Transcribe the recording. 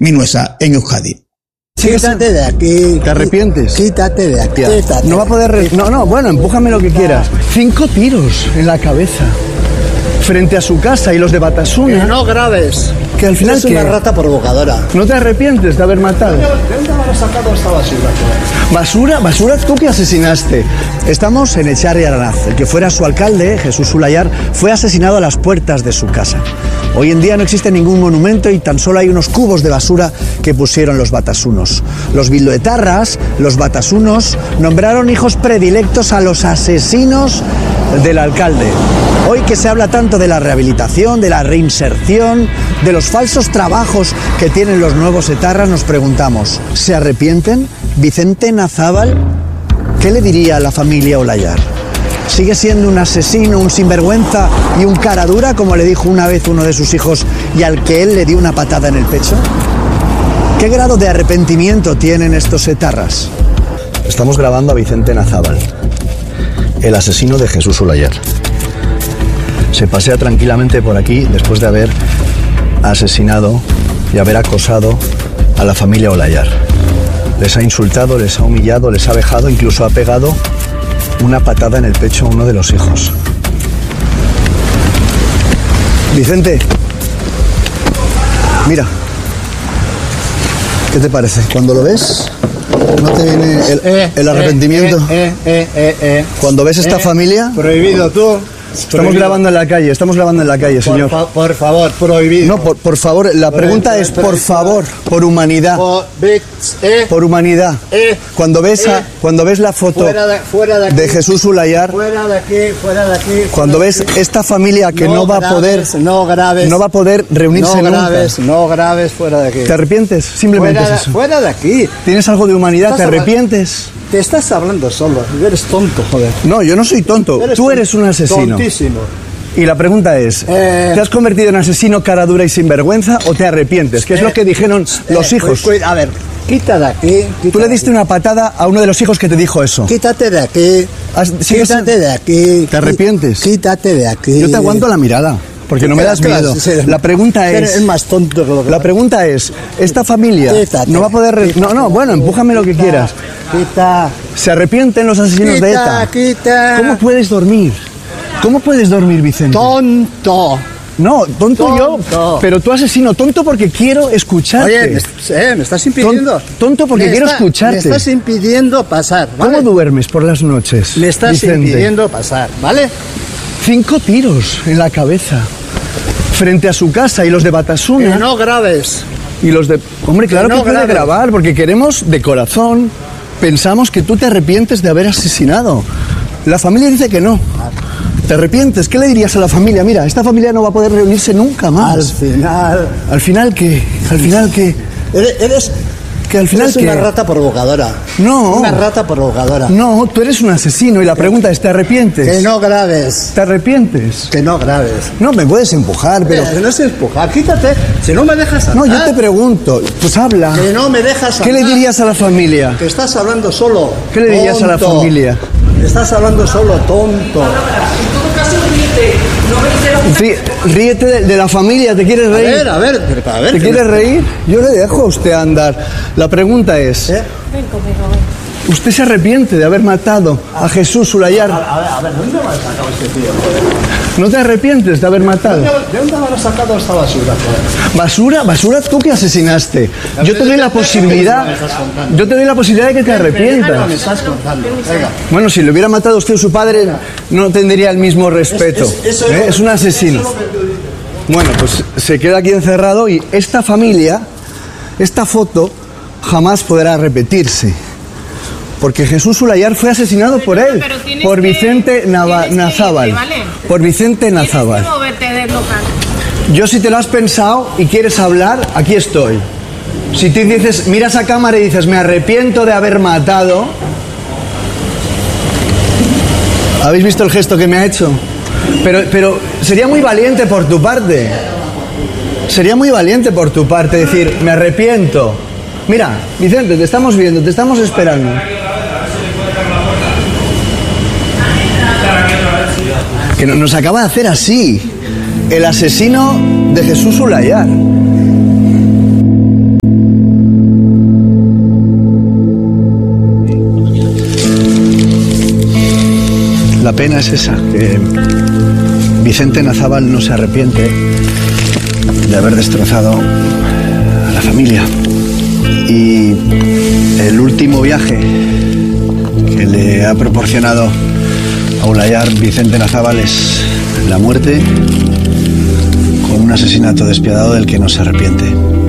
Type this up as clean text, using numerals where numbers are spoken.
Minuesa en Euskadi. Quítate de aquí. ¿Te arrepientes? Quítate de aquí. Quítate. No va a poder... No, bueno, empújame lo que quieras. 5 tiros en la cabeza. Frente a su casa y los de Batasuna. Que no grabes. Que al final... Es una rata provocadora. ¿No te arrepientes de haber matado? ¿De dónde habrás sacado esta basura? ¿Basura tú que asesinaste? Estamos en Etxarri Aranaz. El que fuera su alcalde, Jesús Ulayar, fue asesinado a las puertas de su casa. Hoy en día no existe ningún monumento y tan solo hay unos cubos de basura que pusieron los batasunos. Los bildoetarras, los batasunos, nombraron hijos predilectos a los asesinos del alcalde. Hoy que se habla tanto de la rehabilitación, de la reinserción, de los falsos trabajos que tienen los nuevos etarras, nos preguntamos, ¿se arrepienten? ¿Vicente Nazábal? ¿Qué le diría a la familia Ulayar? ¿Sigue siendo un asesino, un sinvergüenza y un cara dura, como le dijo una vez uno de sus hijos y al que él le dio una patada en el pecho? ¿Qué grado de arrepentimiento tienen estos etarras? Estamos grabando a Vicente Nazábal, el asesino de Jesús Ulayar. Se pasea tranquilamente por aquí después de haber asesinado y haber acosado a la familia Ulayar. Les ha insultado, les ha humillado, les ha vejado, incluso ha pegado una patada en el pecho a uno de los hijos. Vicente, mira, ¿qué te parece? Cuando lo ves, ¿no te viene el arrepentimiento? Cuando ves esta familia... Prohibido tú. Estamos grabando en la calle, señor. Por favor, prohibido. No, por favor, la pregunta es, por favor, por humanidad. Por humanidad. Cuando ves la foto de Jesús Ulayar, fuera de aquí. Cuando ves esta familia que no va a poder reunirse nunca. No grabes, fuera de aquí. ¿Te arrepientes? Simplemente es eso. Fuera de aquí. ¿Tienes algo de humanidad? ¿Te arrepientes? Te estás hablando solo. Eres tonto, joder. No, yo no soy tonto. Tú eres un asesino. Tontísimo. Y la pregunta es, ¿te has convertido en asesino cara dura y sinvergüenza o te arrepientes? ¿Qué es lo que dijeron los hijos? A ver, quita de aquí. Tú le diste una patada a uno de los hijos que te dijo eso. Quítate de aquí. Quítate de aquí. ¿Te arrepientes? Quítate de aquí. Yo te aguanto la mirada. Porque no me das miedo. La pregunta es... Eres más tonto que lo que... La pregunta es, esta familia no va a poder... Bueno, empújame lo que quieras. ¿Se arrepienten los asesinos de ETA? Quita. ¿Cómo puedes dormir? ¿Cómo puedes dormir, Vicente? Tonto. No, tonto yo, pero tú asesino, tonto porque quiero escucharte. Oye, me estás impidiendo. Tonto porque quiero escucharte. Me estás impidiendo pasar, ¿vale? ¿Cómo duermes por las noches, Me estás Vicente? impidiendo pasar, ¿vale? 5 tiros en la cabeza, frente a su casa y los de Batasuna. Que no grabes. Y los de... Hombre, claro que puede grabar, porque queremos de corazón. Pensamos que tú te arrepientes de haber asesinado. La familia dice que no. ¿Te arrepientes? ¿Qué le dirías a la familia? Mira, esta familia no va a poder reunirse nunca más. ¿Al final qué? ¿Al final qué? Eres una rata provocadora. No. Una rata provocadora. No, tú eres un asesino y la pregunta es, ¿te arrepientes? Que no grabes. ¿Te arrepientes? Que no grabes. No, me puedes empujar, pero... No es empujar, quítate. Si no me dejas hablar. No, yo te pregunto, pues habla. Que no me dejas hablar. ¿Qué le dirías a la familia? Que estás hablando solo. ¿Qué le dirías a la familia? Estás hablando solo, tonto. Ríete de la familia, ¿te quieres reír? A ver. ¿Te quieres reír? Yo le dejo a usted andar. La pregunta es... Ven conmigo, ven. ¿Usted se arrepiente de haber matado a Jesús Ulayar? A ver, ¿dónde me has sacado este tío? ¿No te arrepientes de haber matado? ¿De dónde me has sacado esta basura? ¿Basura tú que asesinaste? Yo te doy la posibilidad... Yo te doy la posibilidad de que te arrepientas. Me estás contando. Venga. Bueno, si le hubiera matado a usted a su padre, no tendría el mismo respeto. Es un asesino. Bueno, pues se queda aquí encerrado y esta familia, esta foto, jamás podrá repetirse. Porque Jesús Ulayar fue asesinado por él, por Vicente Nazábal. Por Vicente Nazábal. Yo, si te lo has pensado y quieres hablar, aquí estoy. Si tú dices, miras a cámara y dices, me arrepiento de haber matado. ¿Habéis visto el gesto que me ha hecho? Pero sería muy valiente por tu parte. Sería muy valiente por tu parte decir, me arrepiento. Mira, Vicente, te estamos viendo, te estamos esperando. Que nos acaba de hacer así el asesino de Jesús Ulayar. La pena es esa, que Vicente Nazábal no se arrepiente de haber destrozado a la familia. Y el último viaje que le ha proporcionado a Ulayar Vicente Nazábal es la muerte con un asesinato despiadado del que no se arrepiente.